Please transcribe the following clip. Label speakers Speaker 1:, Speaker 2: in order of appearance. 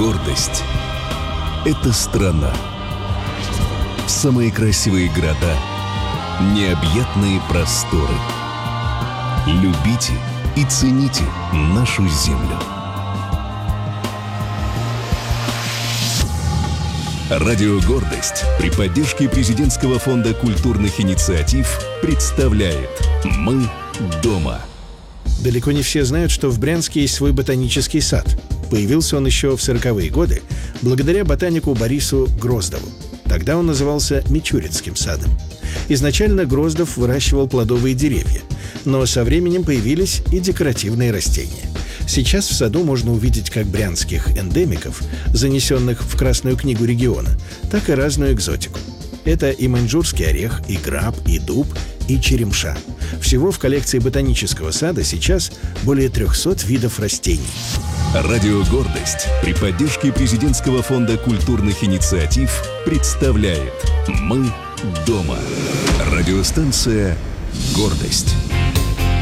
Speaker 1: Гордость — это страна. Самые красивые города, необъятные просторы. Любите и цените нашу землю. Радио «Гордость» при поддержке Президентского фонда культурных инициатив представляет «Мы дома».
Speaker 2: Далеко не все знают, что в Брянске есть свой ботанический сад. Появился он еще в 40-е годы благодаря ботанику Борису Гроздову. Тогда он назывался Мичуринским садом. Изначально Гроздов выращивал плодовые деревья, но со временем появились и декоративные растения. Сейчас в саду можно увидеть как брянских эндемиков, занесенных в Красную книгу региона, так и разную экзотику. Это и маньчжурский орех, и граб, и дуб, и черемша. Всего в коллекции ботанического сада сейчас более 300 видов растений.
Speaker 1: Радио «Гордость» при поддержке Президентского фонда культурных инициатив представляет «Мы дома». Радиостанция «Гордость».